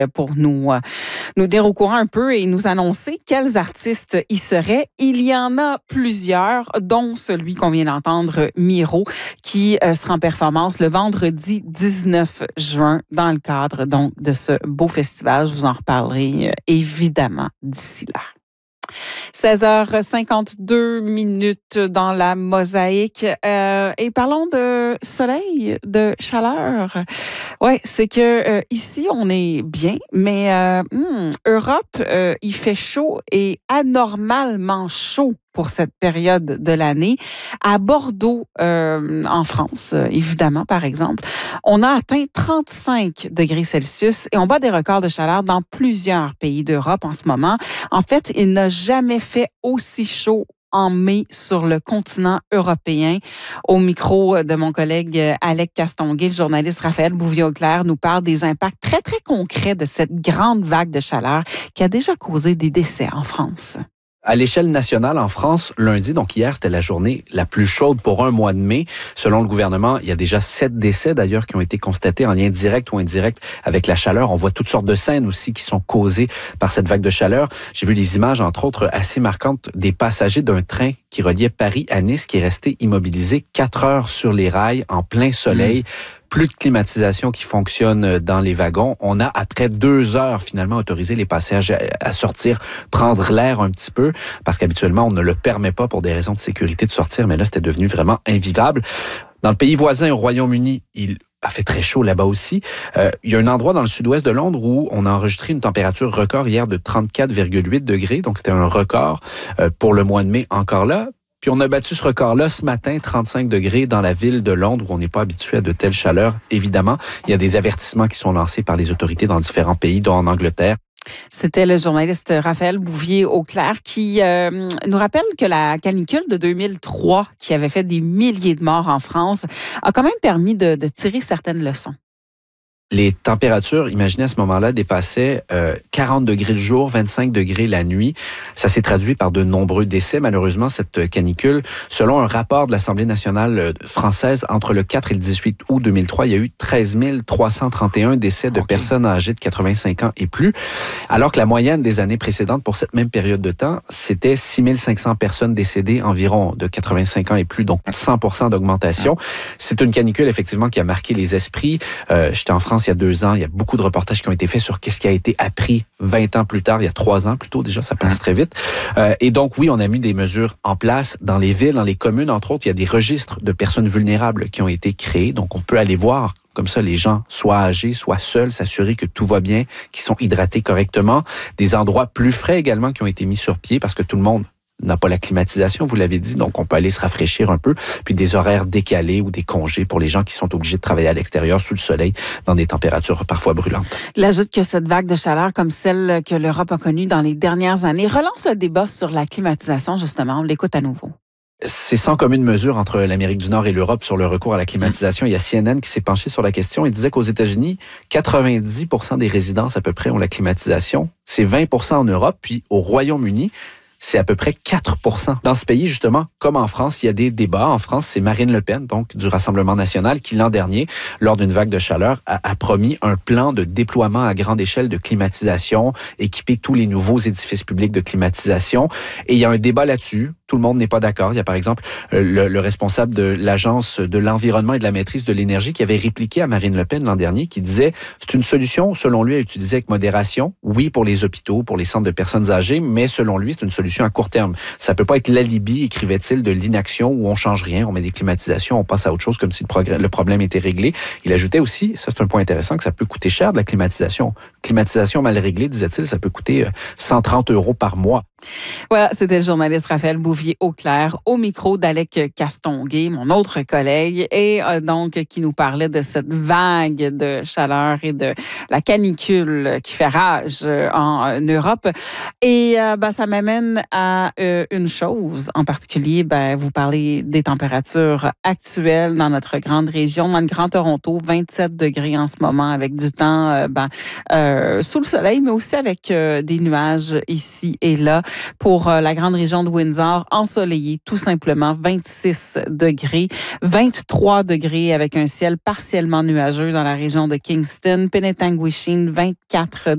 pour nous dire au courant un peu et nous annoncer quels artistes y seraient. Il y en a plusieurs, dont celui qu'on vient d'entendre, Miro, qui sera en performance le vendredi 19 juin dans le cadre donc de ce beau festival. Je vous en reparlerai évidemment d'ici là. 16h52 dans la mosaïque. Et parlons de soleil, de chaleur. Ouais, c'est que ici, on est bien, mais Europe, il fait chaud et anormalement chaud pour cette période de l'année. À Bordeaux, en France, évidemment, par exemple, on a atteint 35 degrés Celsius et on bat des records de chaleur dans plusieurs pays d'Europe en ce moment. En fait, il n'a jamais fait aussi chaud en mai sur le continent européen. Au micro de mon collègue Alec Castonguay, le journaliste Raphaël Bouvier-Auclair nous parle des impacts très, très concrets de cette grande vague de chaleur qui a déjà causé des décès en France. À l'échelle nationale, en France, lundi, donc hier, c'était la journée la plus chaude pour un mois de mai. Selon le gouvernement, il y a déjà 7 décès d'ailleurs qui ont été constatés en lien direct ou indirect avec la chaleur. On voit toutes sortes de scènes aussi qui sont causées par cette vague de chaleur. J'ai vu des images, entre autres, assez marquantes des passagers d'un train qui reliait Paris à Nice qui est resté immobilisé 4 heures sur les rails en plein soleil. Plus de climatisation qui fonctionne dans les wagons. On a, après 2 heures, finalement, autorisé les passagers à sortir, prendre l'air un petit peu, parce qu'habituellement, on ne le permet pas pour des raisons de sécurité de sortir, mais là, c'était devenu vraiment invivable. Dans le pays voisin, au Royaume-Uni, il a fait très chaud là-bas aussi. Il y a un endroit dans le sud-ouest de Londres où on a enregistré une température record hier de 34,8 degrés, donc c'était un record pour le mois de mai encore là. Puis on a battu ce record-là ce matin, 35 degrés dans la ville de Londres, où on n'est pas habitué à de telles chaleurs, évidemment. Il y a des avertissements qui sont lancés par les autorités dans différents pays, dont en Angleterre. C'était le journaliste Raphaël Bouvier-Auclair qui nous rappelle que la canicule de 2003, qui avait fait des milliers de morts en France, a quand même permis de tirer certaines leçons. Les températures, imaginez à ce moment-là, dépassaient 40 degrés le jour, 25 degrés la nuit. Ça s'est traduit par de nombreux décès, malheureusement, cette canicule. Selon un rapport de l'Assemblée nationale française, entre le 4 et le 18 août 2003, il y a eu 13 331 décès de personnes âgées de 85 ans et plus, alors que la moyenne des années précédentes pour cette même période de temps, c'était 6 500 personnes décédées environ de 85 ans et plus, donc 100% d'augmentation. C'est une canicule, effectivement, qui a marqué les esprits. J'étais en France il y a 2 ans, il y a beaucoup de reportages qui ont été faits sur qu'est-ce qui a été appris 20 ans plus tard, il y a 3 ans plutôt déjà, ça passe très vite. Et donc oui, on a mis des mesures en place dans les villes, dans les communes, entre autres, il y a des registres de personnes vulnérables qui ont été créés, donc on peut aller voir comme ça, les gens, soit âgés, soit seuls, s'assurer que tout va bien, qu'ils sont hydratés correctement. Des endroits plus frais également qui ont été mis sur pied parce que tout le monde n'a pas la climatisation, vous l'avez dit, donc on peut aller se rafraîchir un peu, puis des horaires décalés ou des congés pour les gens qui sont obligés de travailler à l'extérieur sous le soleil dans des températures parfois brûlantes. Il ajoute que cette vague de chaleur comme celle que l'Europe a connue dans les dernières années relance le débat sur la climatisation, justement. On l'écoute à nouveau. C'est sans commune mesure entre l'Amérique du Nord et l'Europe sur le recours à la climatisation. Il y a CNN qui s'est penché sur la question et disait qu'aux États-Unis, 90% des résidences à peu près ont la climatisation. C'est 20% en Europe, puis au Royaume-Uni, c'est à peu près 4%. Dans ce pays, justement, comme en France, il y a des débats. En France, c'est Marine Le Pen, donc du Rassemblement national, qui l'an dernier, lors d'une vague de chaleur, a promis un plan de déploiement à grande échelle de climatisation, équiper tous les nouveaux édifices publics de climatisation. Et il y a un débat là-dessus. Tout le monde n'est pas d'accord. Il y a par exemple le responsable de l'Agence de l'environnement et de la maîtrise de l'énergie qui avait répliqué à Marine Le Pen l'an dernier, qui disait c'est une solution, selon lui, à utiliser avec modération. Oui, pour les hôpitaux, pour les centres de personnes âgées, mais selon lui, c'est une solution à court terme. Ça peut pas être l'alibi, écrivait-il, de l'inaction où on change rien, on met des climatisations, on passe à autre chose comme si le problème était réglé. Il ajoutait aussi, ça c'est un point intéressant, que ça peut coûter cher de la climatisation. Climatisation mal réglée, disait-il, ça peut coûter 130 € par mois. Voilà, c'était le journaliste Raphaël Bouvier-Auclair au micro d'Alec Castonguay, mon autre collègue, et donc qui nous parlait de cette vague de chaleur et de la canicule qui fait rage en Europe. Et ça m'amène à une chose en particulier. Vous parlez des températures actuelles dans notre grande région, dans le Grand Toronto, 27 degrés en ce moment, avec du temps sous le soleil, mais aussi avec des nuages ici et là. Pour la grande région de Windsor, ensoleillé tout simplement, 26 degrés, 23 degrés avec un ciel partiellement nuageux dans la région de Kingston, Penetanguishene, 24